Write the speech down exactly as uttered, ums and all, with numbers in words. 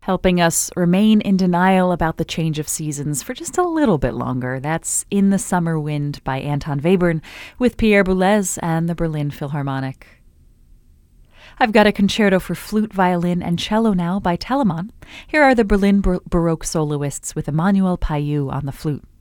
Helping us remain in denial about the change of seasons for just a little bit longer. That's In the Summer Wind by Anton Webern with Pierre Boulez and the Berlin Philharmonic. I've got a concerto for flute, violin, and cello now by Telemann. Here are the Berlin Bar- Baroque soloists with Emmanuel Payou on the flute.